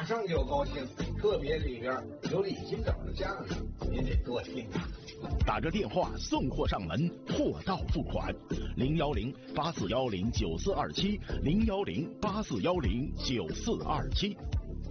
上就高兴，特别里边有李金斗的相声，您得多听啊。 打个电话送货上门，货到付款，010-8410-9427，010-8410-9427。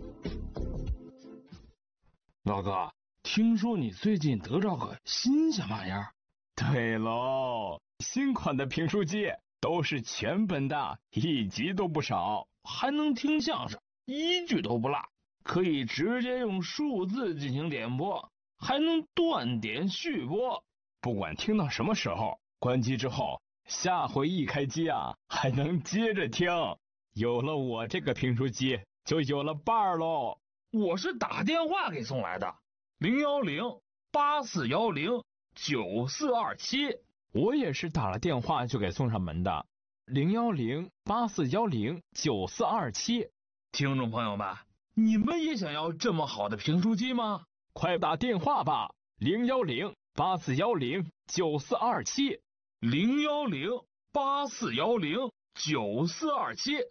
老哥，听说你最近得着个新鲜玩意儿？ 对喽，新款的评书机都是全本的，1集都不少， 还能听相声，1句都不落，可以直接用数字进行点播，还能断点续播。 不管听到什么时候，关机之后，下回一开机啊，还能接着听。有了我这个评书机，就有了伴儿喽。 我是打电话给送来的，010-8410-9427。 我也是打了电话就给送上门的，010-8410-9427。 听众朋友们，你们也想要这么好的评书机吗？ 快打电话吧，010-8410-9427， 010-8410-9427，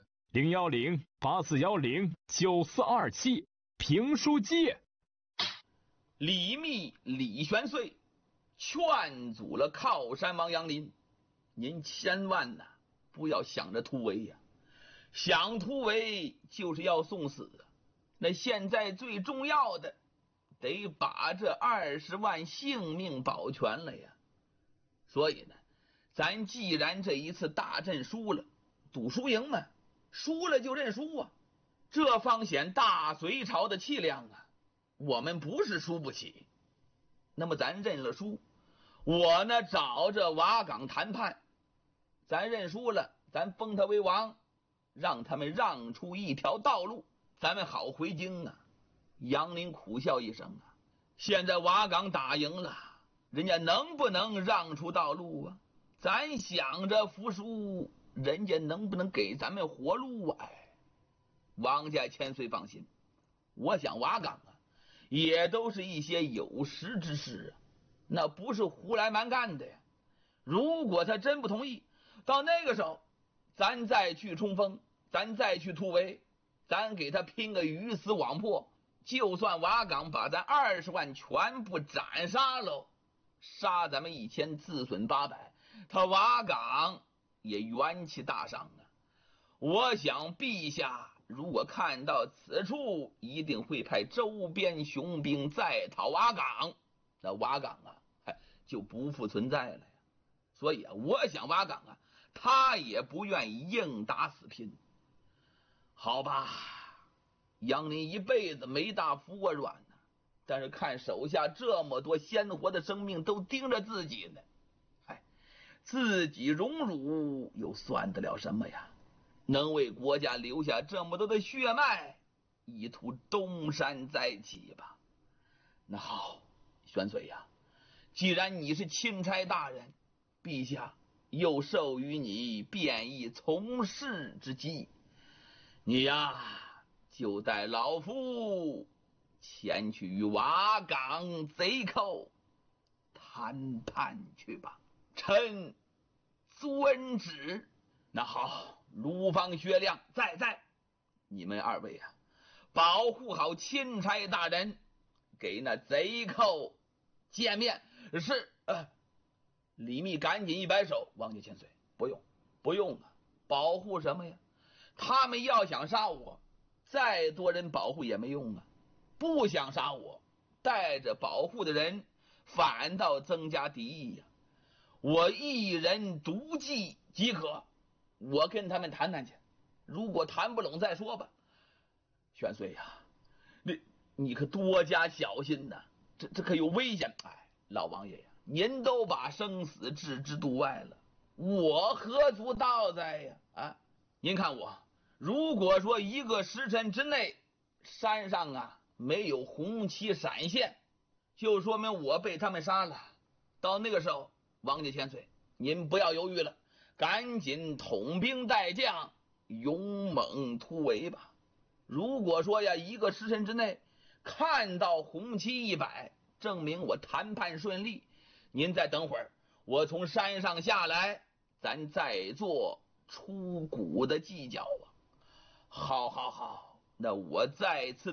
010-8410-9427。评书机。 李密、李玄岁劝阻了靠山王杨林，您千万不要想着突围呀，想突围就是要送死啊。那现在最重要的得把这20万性命保全了呀。所以呢，咱既然这一次大阵输了，赌输赢嘛，输了就认输啊。这方显大隋朝的气量啊，我们不是输不起。那么咱认了输，我呢找着瓦岗谈判，咱认输了，咱封他为王，让他们让出一条道路，咱们好回京啊。杨林苦笑一声啊，现在瓦岗打赢了，人家能不能让出道路啊？咱想着服输，人家能不能给咱们活路啊？王家千岁放心，我想瓦岗啊，也都是一些有识之士啊，那不是胡来蛮干的呀。如果他真不同意，到那个时候，咱再去冲锋，咱再去突围，咱给他拼个鱼死网破。就算瓦岗把咱20万全部斩杀喽，杀咱们1000，自损800，他瓦岗也元气大伤啊。我想陛下如果看到此处，一定会派周边雄兵再讨瓦岗，那瓦岗啊就不复存在了呀。所以啊，我想瓦岗啊，他也不愿意硬打死拼。好吧，杨林一辈子没大服过软呢，但是看手下这么多鲜活的生命都盯着自己呢，自己荣辱又算得了什么呀？能为国家留下这么多的血脉，一图东山再起吧。那好，玄岁呀，既然你是钦差大人，陛下又授予你便宜从事之机，你呀就带老夫前去与瓦岗贼寇谈判去吧。臣遵旨。那好，卢方、薛亮在，你们2位啊，保护好钦差大人，给那贼寇见面。是。李密赶紧一摆手，王家千岁，不用啊，保护什么呀？他们要想杀我，再多人保护也没用啊。不想杀我，带着保护的人反倒增加敌意呀。我一人独骑即可，我跟他们谈谈去，如果谈不拢再说吧。玄岁呀，你可多加小心呐，这可有危险。老王爷呀，您都把生死置之度外了，我何足道在呀？您看我，如果说1个时辰之内山上啊没有红旗闪现，就说明我被他们杀了。到那个时候，王家千岁，您不要犹豫了，赶紧统兵带将，勇猛突围吧。如果说呀1个时辰之内看到红旗一摆，证明我谈判顺利，您再等会儿，我从山上下来，咱再做出谷的计较啊。好，那我再次